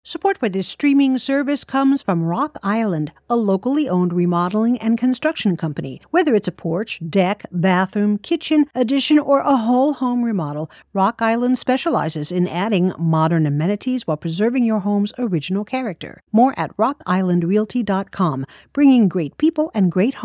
Support for this streaming service comes from Rock Island, a locally owned remodeling and construction company. Whether it's a porch, deck, bathroom, kitchen, addition, or a whole home remodel, Rock Island specializes in adding modern amenities while preserving your home's original character. More at rockislandrealty.com, bringing great people and great homes